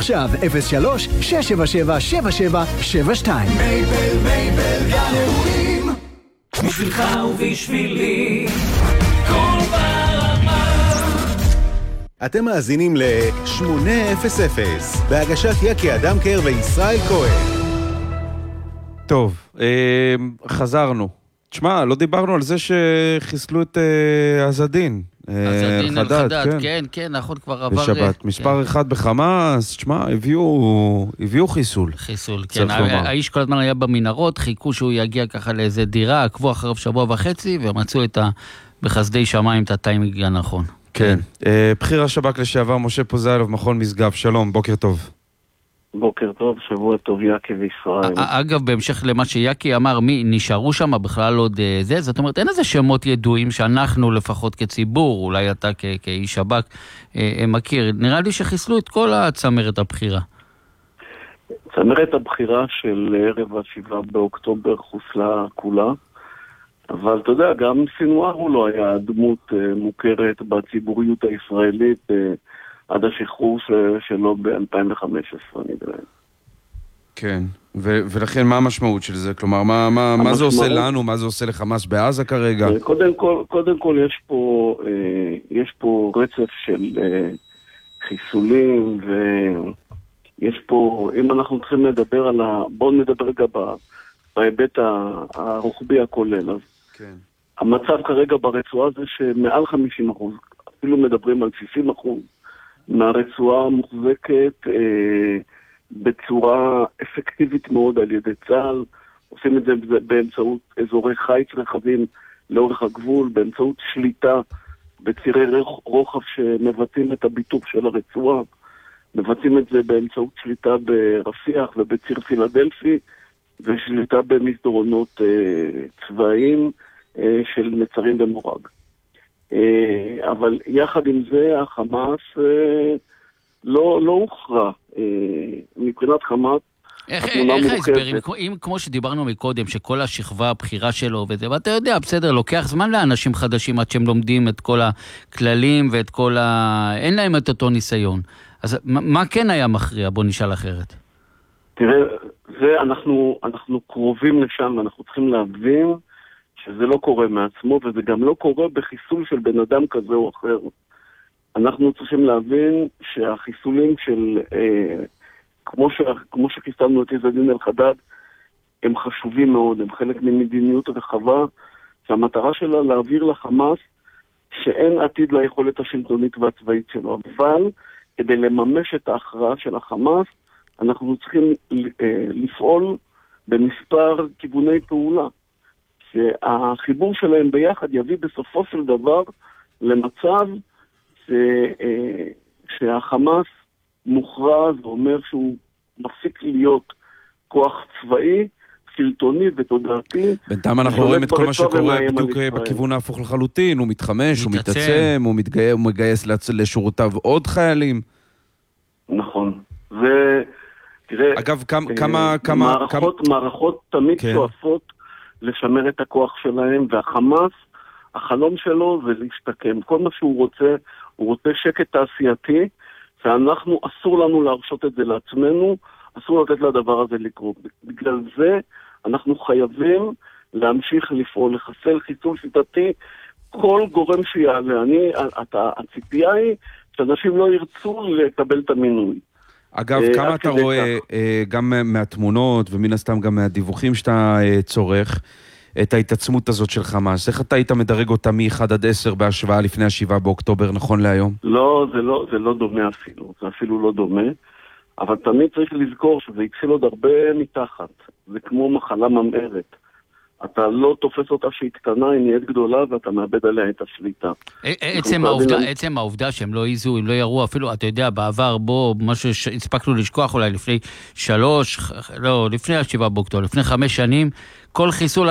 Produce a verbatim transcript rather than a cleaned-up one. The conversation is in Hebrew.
עכשיו אפס שלוש שש שבע שבע שבע שבע שבע שתיים. מייבל, מייבל, גן אירועים בשבילך ובשבילי כל ברמה. אתם מאזינים ל-שמונה אפס אפס בהגשת יקי אדמקר וישראל כהן. טוב, אה, חזרנו. תשמע, לא דיברנו על זה שחיסלו את אה, עזדין. עזדין אל-חדד, כן. כן, כן, נכון, כבר עבר... בשבת, מספר כן. אחד בחמאס, תשמע, הביאו, הביאו חיסול. חיסול, כן. האיש כל הזמן היה במנהרות, חיכו שהוא יגיע ככה לאיזה דירה, עקבו אחריו שבוע וחצי, ומצאו את ה... בחסדי שמיים את הטיימינג הנכון. כן. כן. אה, בחיר השב"כ לשעבר, משה פוזיילוב, מכון משגב, שלום, בוקר טוב. בוקר טוב, שבוע טוב, יקי וישראל. אגב, בהמשך למה שייקי אמר, מי נשארו שם בכלל עוד זה? זאת אומרת, אין איזה שמות ידועים שאנחנו לפחות כציבור, אולי אתה כאיש שב"כ מכיר. נראה לי שחיסלו את כל הצמרת הבחירה. צמרת הבחירה של ערב השבעה באוקטובר חוסלה כולה, אבל אתה יודע, גם סינואר הוא לא היה דמות מוכרת בציבוריות הישראלית עד השחרור שלו ב-אלפיים וחמש עשרה נדמה. כן, ו- ולכן מה המשמעות של זה? כלומר, מה, מה, מה זה עושה לנו? מה זה עושה לחמאס בעזה כרגע? קודם כל, קודם כל יש פה, יש פה רצף של חיסולים, ויש פה, אם אנחנו צריכים לדבר על ה... בואו נדבר רגע בהיבט הרוחבי הכולל. אז כן. המצב כרגע ברצועה זה שמעל חמישים אחוז, אפילו מדברים על שישים אחוז, מהרצועה מוחזקת אה, בצורה אפקטיבית מאוד על ידי צה"ל, עושים את זה באמצעות אזורי חיץ רחבים לאורך הגבול, באמצעות שליטה בצירי רוחב שמבצעים את הביטוח של הרצועה, מבצעים את זה באמצעות שליטה ברפיח ובציר פילדלפי, ושליטה במסדרונות אה, צבאיים אה, של מצרים ומורג. אבל יחד עם זה החמאס לא, לא הוכרע. מבחינת חמאס איך, איך ההסברים? אם כמו שדיברנו מקודם, שכל השכבה הבחירה שלו וזה, ואתה יודע, בסדר, לוקח זמן לאנשים חדשים עד שהם לומדים את כל הכללים ואת כל ה... אין להם את אותו ניסיון. אז מה כן היה מכריע? בוא נשאל אחרת. תראה, זה אנחנו, אנחנו קרובים לשם, ואנחנו צריכים להבין שזה לא קורה מעצמו, וזה גם לא קורה בחיסול של בן אדם כזה או אחר. אנחנו צריכים להבין שהחיסולים של, אה, כמו, ש, כמו שחיסלנו את עז א-דין אל-חדד, הם חשובים מאוד, הם חלק ממדיניות רחבה, שהמטרה שלה להעביר לחמאס שאין עתיד ליכולת השלטונית והצבאית שלו. אבל כדי לממש את ההכרעה של החמאס, אנחנו צריכים אה, לפעול במספר כיווני פעולה. שהחיבור שלהם ביחד יביא בסופו של דבר למצב ש, שהחמאס מוכרז, אומר שהוא מפסיק להיות כוח צבאי, שלטוני ותודעתי. בינתיים אנחנו רואים את כל מה שקורה בדיוק בכיוון ההפוך לחלוטין, הוא מתחמש, הוא מתעצם, הוא מתגייס, הוא מגייס לשורותיו עוד חיילים. נכון. ו... תראה, אגב, כמה... כמה, כמה מערכות, כמה... מערכות תמיד כן. שואפות לשמר את הכוח שלהם, והחמאס, החלום שלו זה להשתקם. כל מה שהוא רוצה, הוא רוצה שקט תעשייתי, ואנחנו, אסור לנו להרשות את זה לעצמנו, אסור לתת לדבר הזה לקרות. בגלל זה אנחנו חייבים להמשיך לפעול, לחסל חיסול שיטתי, כל גורם שיעלה. אני, הציפייה היא שאנשים לא ירצו לקבל את המינוי. אגב, כמה אתה רואה, גם מהתמונות ומן הסתם גם מהדיווחים שאתה צורך, את ההתעצמות הזאת של חמאס? איך אתה היית מדרג אותה מ-אחד עד עשר בהשוואה לפני השבעה באוקטובר, נכון להיום? לא, זה לא, זה לא דומה אפילו, זה אפילו לא דומה, אבל תמיד צריך לזכור שזה התחיל עוד הרבה מתחת, זה כמו מחלה ממארת. אתה לא תופס אותה שהיא קטנה, היא נהיית גדולה, ואתה מאבד עליה את השליטה. עצם העובדה, עצם העובדה שהם לא איזו, הם לא יראו, אפילו, אתה יודע, בעבר, בו, מה שהספקנו לשכוח אולי לפני שלוש, לא, לפני השבעה באוקטובר, לפני חמש שנים, כל חיסול